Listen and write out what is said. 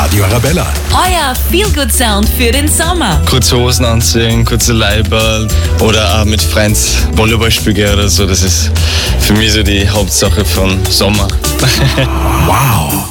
Radio Arabella. Euer Feel-Good-Sound für den Sommer. Kurze Hosen anziehen, kurze Leiberl oder auch mit Friends Volleyball spielen oder so. Das ist für mich so die Hauptsache vom Sommer. Wow.